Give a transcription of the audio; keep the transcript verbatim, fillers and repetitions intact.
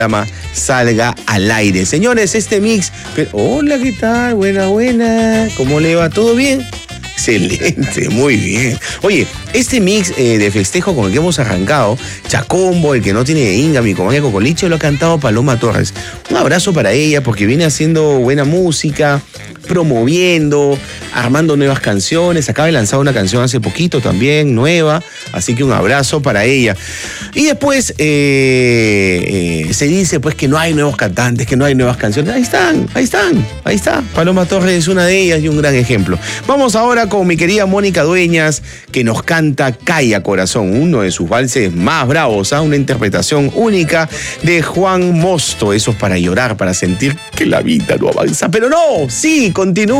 programa salga al aire. Señores, este mix... Pero, hola, ¿qué tal? Buena, buena. ¿Cómo le va? ¿Todo bien? Excelente, muy bien. Oye, este mix eh, de festejo con el que hemos arrancado, Chacombo, el que no tiene Inga, mi comadre Cocoliche, lo ha cantado Paloma Torres. Un abrazo para ella porque viene haciendo buena música, promoviendo, armando nuevas canciones. Acaba de lanzar una canción hace poquito también, nueva. Así que un abrazo para ella. Y después eh, eh, se dice pues que no hay nuevos cantantes, que no hay nuevas canciones. Ahí están, ahí están, ahí está. Paloma Torres es una de ellas y un gran ejemplo. Vamos ahora con mi querida Mónica Dueñas, que nos canta Calla Corazón, uno de sus valses más bravos, ¿eh? Una interpretación única de Juan Mosto. Eso es para llorar, para sentir que la vida no avanza. Pero no, sí, continúa.